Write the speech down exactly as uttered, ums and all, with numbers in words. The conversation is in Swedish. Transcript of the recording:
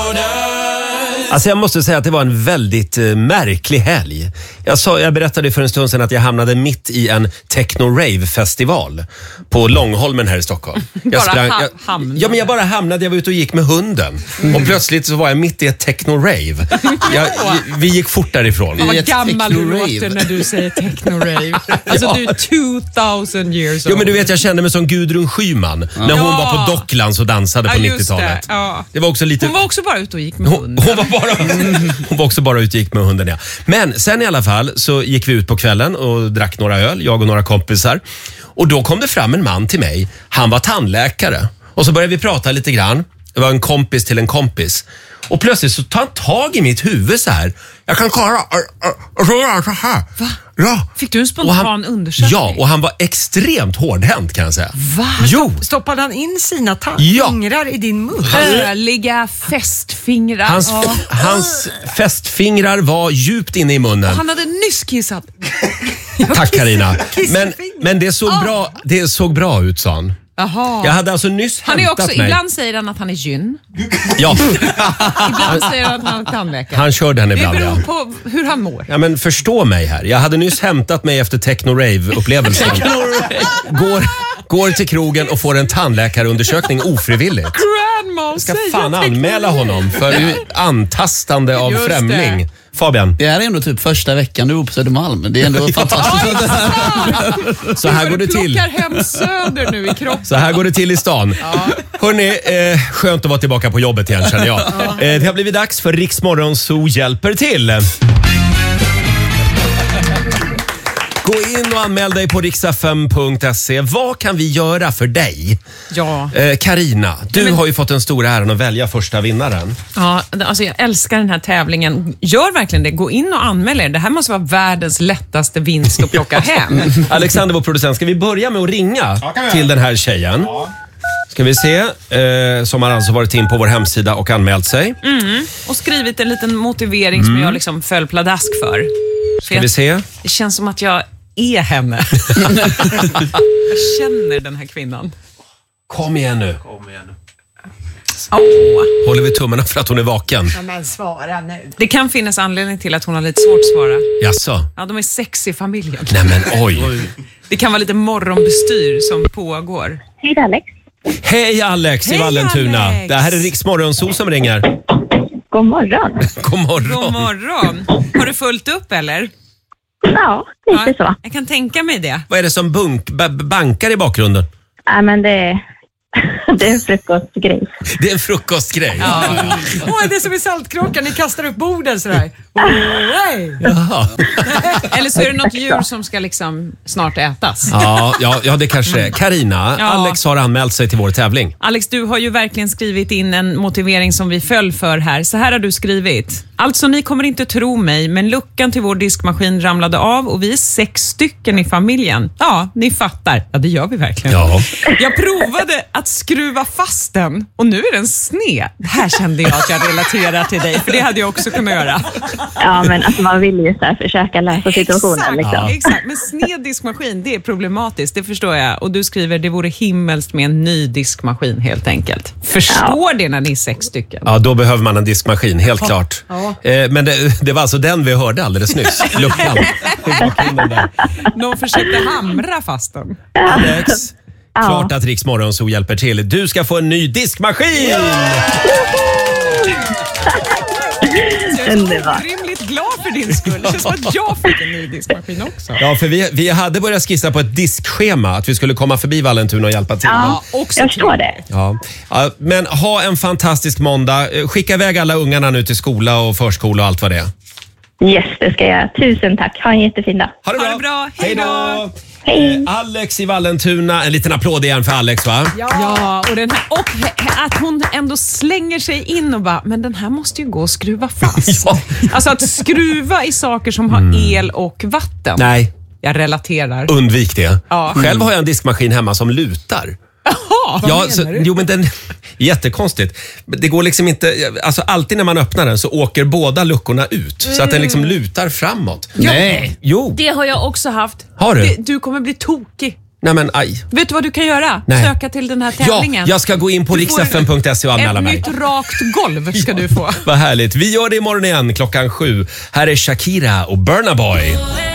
Alltså jag måste säga att det var en väldigt uh, märklig helg. Jag, sa, jag berättade för en stund sedan att jag hamnade mitt i en techno-rave-festival på Långholmen här i Stockholm. Jag bara sprang, ha- jag, hamnade. ja, men jag bara hamnade, jag var ute och gick med hunden. Mm. Och plötsligt så var jag mitt i ett techno-rave. Jag, vi gick fort därifrån. Vad gammal du låter när du säger techno-rave. Alltså Ja. du är tusen years old. Jo, men du vet, jag kände mig som Gudrun Schyman när hon Ja. var på Docklands och dansade på Ja, just nittiotalet. det. Ja. Det var också lite... Hon var också bara ute och gick med Hon, hunden. hon, var bara, hon var också bara ute och gick med hunden, ja. Men sen i alla fall så gick vi ut på kvällen och drack några öl, jag och några kompisar. Och då kom det fram en man till mig. Han var tandläkare. Och så började vi prata lite grann. Det var en kompis till en kompis. Och plötsligt så tar han tag i mitt huvud så här. Jag kan klara och så gör jag så här. Va? Ja. Fick du en Och spontan han, undersökning? Ja, och han var extremt hårdhänt kan jag säga. Va? Jo. Stoppade han in sina ta- Ja. fingrar i din mun? Öliga fästfingrar. Hans, Ja. hans fästfingrar var djupt inne i munnen. Han hade nyss kissat. Tack Carina. Men, Kissfinger. men det såg, bra, det såg bra ut, sa han. Jaha. Jag hade alltså nyss Han är hämtat också, mig. ibland säger han att han är gyn. Ja, Ibland säger han att han är tandläkare. han kör den Det ibland. beror Ja. på hur han mår. Ja, men förstå mig här. Jag hade nyss hämtat mig efter techno-rave-upplevelsen. går, går till krogen och får en tandläkarundersökning ofrivilligt. Grandma, Jag ska fan anmäla honom för antastande av Just det. främling. Fabian, Det här är ändå typ första veckan du är på Södermalm. Det är ändå fantastiskt. så här går det till. plockar hem söder nu i kroppen. Så här går det till i stan. Hörrni, eh, skönt att vara tillbaka på jobbet igen känner jag. Eh, det har blivit dags för Rix Morgon Zoo hjälper till. Gå in och anmäl dig på riks f m punkt se. Vad kan vi göra för dig? Ja. Eh, Carina, du men- har ju fått den stora äran att välja första vinnaren. Ja, alltså jag älskar den här tävlingen. Gör verkligen det. Gå in och anmäl er. Det här måste vara världens lättaste vinst att plocka hem. Alexander, vår producent, ska vi börja med att ringa kan vi till göra. den här tjejen? Ja. Ska vi se, eh, som har alltså varit in på vår hemsida och anmält sig. Och skrivit en liten motivering som jag liksom föll pladask för. för Mm. Ska vi jag, se. det känns som att jag är henne. Jag känner den här kvinnan. Kom igen nu. Åh. Håller vi tummarna för att hon är vaken? Ja, men svara nu. Det kan finnas anledning till att hon har lite svårt att svara. Jaså? Ja, de är sex i familjen. Nej men oj. Det kan vara lite morgonbestyr som pågår. Hej, det är Alex. Hej Alex i Hej, Vallentuna. Alex. Det här är Rix Morgon Zoo som ringer. God morgon. God morgon. God morgon. Har du fullt upp eller? Ja, lite så. Jag kan tänka mig det. Vad är det som bunk, b- bankar i bakgrunden? Ja, men det är, det är en frukostgrej. Det är en frukostgrej. Ja. Åh, det är som i Saltkråkan, ni kastar upp borden sådär. Oj. Jaha. Eller så är det något djur som ska liksom snart ätas. Ja, ja, ja, det kanske är. Carina, Ja. Alex har anmält sig till vår tävling. Alex, du har ju verkligen skrivit in en motivering som vi föll för här. Så här har du skrivit. Alltså, ni kommer inte tro mig, men luckan till vår diskmaskin ramlade av och vi är sex stycken i familjen. Ja, ni fattar. Ja, det gör vi verkligen. Ja. Jag provade att skruva fast den och nu är den sned. Här kände jag att jag relaterar till dig, för det hade jag också kunnat göra. Ja, men alltså, man vill ju så här försöka läsa situationen. Exakt, Liksom. ja. Exakt, men sned diskmaskin, det är problematiskt, det förstår jag. Och du skriver, det vore himmelskt med en ny diskmaskin helt enkelt. Förstår det när ni är sex stycken? Ja, då behöver man en diskmaskin, helt klart. Eh, men det, det var alltså den vi hörde alldeles nyss. Luckan. i bakgrunden där. Någon försökte hamra fast den. Alex, Ja. klart att Rix Morgon Zoo hjälper till. Du ska få en ny diskmaskin! Jag är så Underbart. orimligt glad för din skull. Det känns som att jag fick en ny diskmaskin också. Ja, för vi, vi hade börjat skissa på ett diskschema, att vi skulle komma förbi Vallentuna och hjälpa till. Ja, också jag förstår det. Ja. Ja, men ha en fantastisk måndag. Eh, Skicka iväg alla ungarna nu till skola och förskola och allt vad det är. Yes, det ska jag. Tusen tack. Ha en jättefin dag. Ha det bra. Ha det bra. Hej då. Hej. Eh, Alex i Vallentuna. En liten applåd igen för Alex, va? Ja, och, den här, och he- att hon ändå slänger sig in och bara, men den här måste ju gå att skruva fast. Ja. Alltså att skruva i saker som har el och vatten. Nej, Jag relaterar. undvik det. Ja. Själv har jag en diskmaskin hemma som lutar. Jaha, vad Ja, menar så, du? jo, men den jättekonstigt. Det går liksom inte, alltså alltid när man öppnar den så åker båda luckorna ut. Så att den liksom lutar framåt. Nej. Jo, Det har jag också haft. Har du? Det, du kommer bli tokig. Nej men aj. Vet du vad du kan göra? Nej. Söka till den här Ja, tävlingen. jag ska gå in på Du riks får f m punkt se och anmäla Ett mig. nytt rakt golv ska du få. Vad härligt. Vi gör det imorgon igen klockan sju. Här är Shakira och Burna Boy.